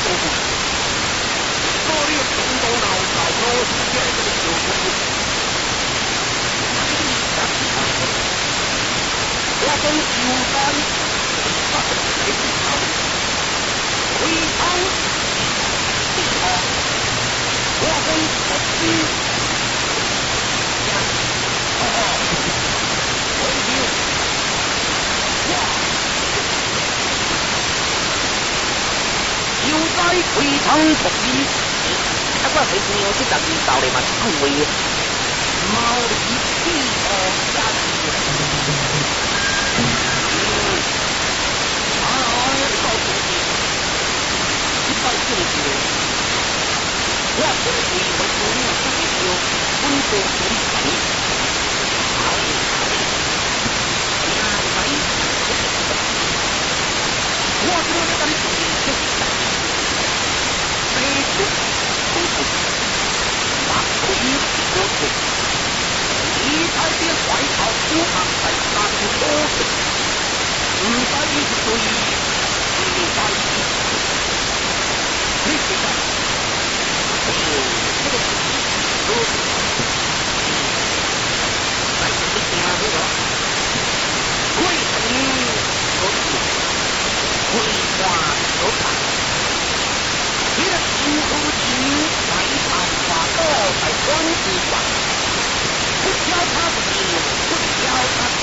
多不？所以中国老早老是这个有不？我跟九三发生这个好，回汤地方，我跟十七，回牛，哇！就在回汤同意，我最近有去特别到的嘛，是贵的，毛的地方家庭。我这里是，我这里是为主要是为了温度水平，好，我这里在这里注意就是飞出空中，把腿我腿，离开边怀抱出航在三多岁，不在一岁，不在一。你知道，这个来自于哪里的？为什么有土？为花有草？你的心和情在长发高在光之上，不教他的命，不教他。